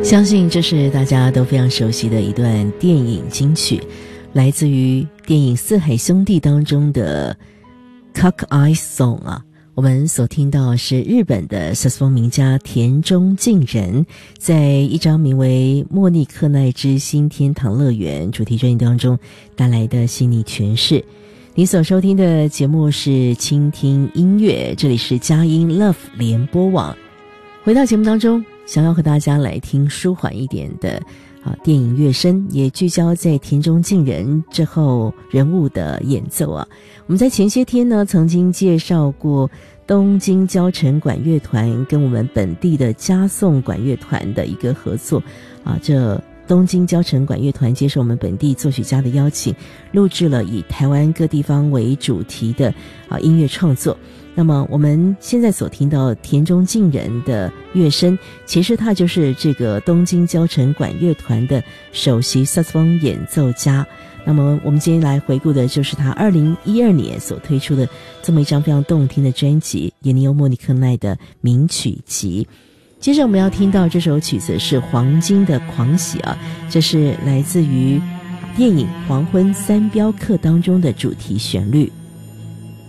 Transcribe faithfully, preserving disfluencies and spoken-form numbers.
相信这是大家都非常熟悉的一段电影金曲，来自于电影《四海兄弟》当中的 Cockeye Song 啊。我们所听到是日本的萨克斯风名家田中敬人在一张名为《莫妮克奈之新天堂乐园》主题专辑当中带来的细腻诠释。你所收听的节目是倾听音乐，这里是佳音 Love 联播网。回到节目当中，想要和大家来听舒缓一点的啊电影乐声，也聚焦在田中敬人之后人物的演奏啊。我们在前些天呢曾经介绍过东京交城管乐团跟我们本地的嘉颂管乐团的一个合作啊，这东京交城管乐团接受我们本地作曲家的邀请，录制了以台湾各地方为主题的啊音乐创作。那么我们现在所听到田中敬人的乐声，其实他就是这个东京交城管乐团的首席萨克斯风演奏家。那么我们今天来回顾的就是他二零一二年所推出的这么一张非常动听的专辑《野尼欧莫尼克奈的名曲集》。接着我们要听到这首曲子是黄金的狂喜啊，这是来自于电影《黄昏三镖客》当中的主题旋律。